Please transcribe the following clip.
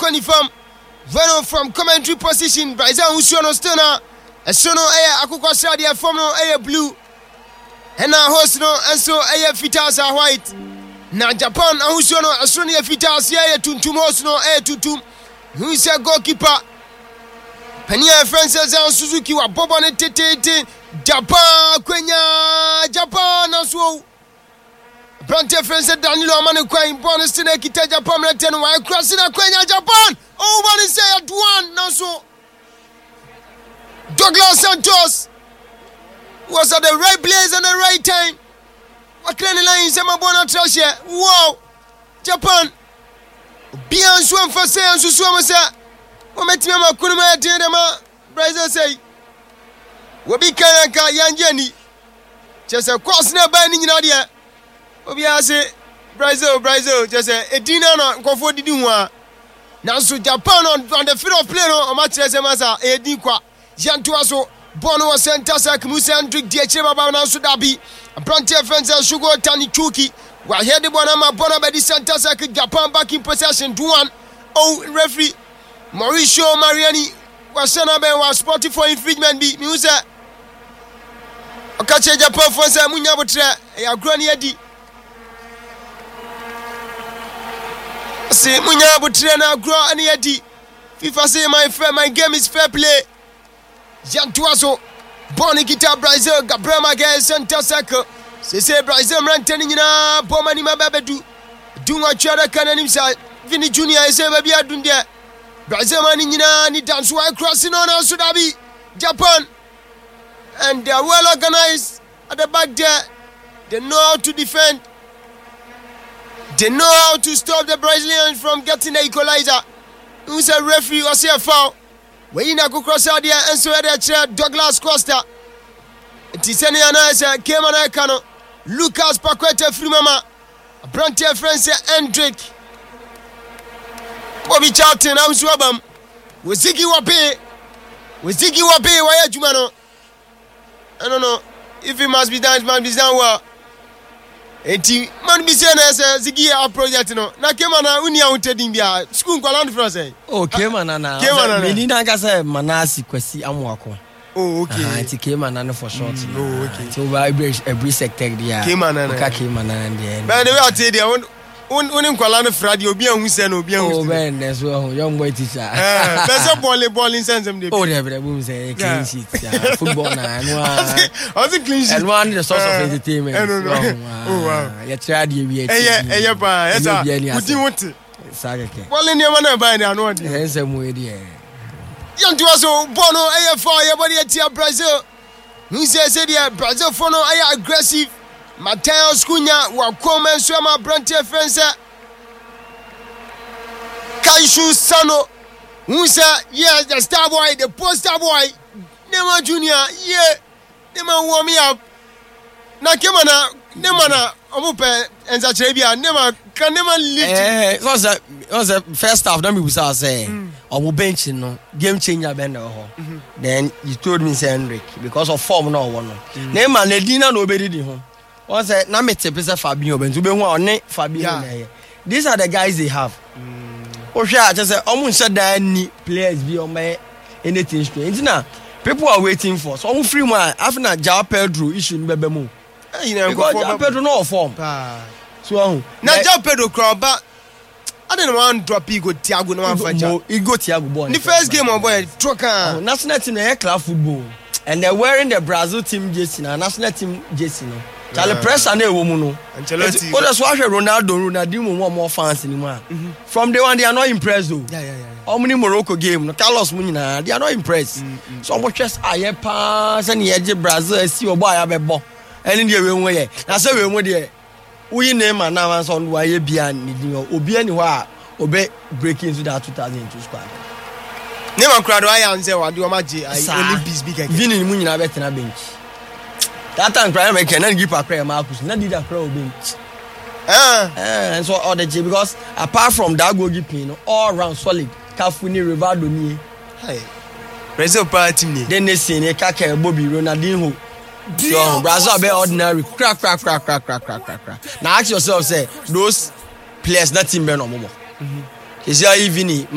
Konifam. Venom from commentary position. Brazil Usiono Stona. A sono air Akuko Sadia Fomo air blue. And now host no and so air fitas are white. Now Japan Usiono Astronia fitas air tuntum host no air tutum. Who is a goalkeeper? Penia Francis and Suzuki were Bobon Tete. Japan Kenya Japan as well. Brante Francis Danilo Manu Quine bonus to Nekita Japan Latin while crossing a Kenya Japan. Oh, one is at one now so. Douglas Santos was at the right place at the right time. What kind of lines am I born at Russia? Wow, Japan. Beyond swim for say and Susuma say, what met me, I couldn't maintain them. Brazil say, what be Kanaka Yanjani? Just a cross near binding in idea. Obia say, Brazil, just a dinner on comfort the Duma. Now, so Japan on the field of play on match as a massa, a diqua. Jantuaso, Bono Santa Musa Andrick, Diachema Bana Sudabi, a Bronte Fence and Sugar Tani Chuki, while here the Bonama Bonabedi Santa Saka Japan back in possession 2-1. Oh, referee Mauricio Mariani was Sanabe was spotted for infringement. Be Musa Okache Japan for Samunya Botre, a granny Eddie. Say Munya Botre now grow any Eddie. FIFA say my game is fair play. Jantuaso, Bonikita Brazil, Gabriel Maguire, Santa Saka. Say Brazil ranting in a Bomani Mababedu. Do what you other can himself. Vinny Junior is a baby at Dundia. Brazil Manina, ni dance while crossing on our Sudabi, Japan. And they are well organized at the back there. They know how to defend. They know how to stop the Brazilians from getting the equalizer. Who's a referee or say a foul? When I go cross out there and so the chair Douglas Costa. Tisani Anasa came on Icano. Lucas Paqueta Frimama. Bronte France Hendrick. Bobby Charlton, I'm Swabam. Waziki Wape. Why are Jumano? I don't know. If it must be done, it must be done well. Man be saying as Ziggy our project no. Na Kemana unia utedimbia. School Kwaland France. Oh, Kemana na. Menina kasa manasi kwesi amwako. Oh, okay. Anti Kemana for short. Oh, okay. So every sector dia. Kemana. But the way I tell you, unim Kwaland Friday obi an say no obi an. Oh, man, that's well young boy teacher. That's a ball in sense them. Oh, they boom say clean sheet. Football na. I think clean sheet. And one the source of entertainment. Oh wow. Ya try the we. Pa. Yes. What want? Sageke. Ball in your man buy na no dey. Handsome way there. Yantuaso Bono AFR your body at Brazil. Who says there Brazil for no aggressive. Mateus Cunha wa come Swama Bronte France. Kaishu Sano. Who say yes the star boy, the poster boy. Neymar Junior, yeah. Neymar warm me up. Na Nemana omupe enza chebia Neymar can never lift. Was the first half that we say on bench no game changer bend then you told me say Hendrick because of form no one. Neymar Ledina no be di ho. One say na mete pese Fabinho bentu be hu one Fabinho. These are the guys they have. Ohwa just say omu nse dan ni players be on my anything strange. Now people are waiting for so free man after na João Pedro issue no be mu. You know João Pedro no form. So na João Pedro crowd but I don't want to drop Igo Thiago no one fight. Igo Thiago boy. The first game of boy Troca. National team na club football and they're wearing the Brazil team jersey na national team jersey no. Charlie press and woman no. Ancelotti. What does Ronaldo more fans anymore. From day one they are not impressed though. Yeah. How many Morocco game no Carlos Munina they are not impressed. So much just aye pass and here Brazil see boy abebo. And in the way na say we mo there. We name and now on why bia ni obi ani wa obe break into that 2002 squad. Neymar crowd I answer what do maji Olympics big again. Vini mu nyina bet na bench. That time crowd make na give a prayer Marcus na did that crowd bench. And so all the because apart from that goalkeeping all round solid. Cafuni Rivaldo ni. Hey. Brazil party ni. Then they say ne Kaka Bobby Ronaldinho. So Brazil be ordinary crack. Now ask yourself say those players that team be no more. Is there even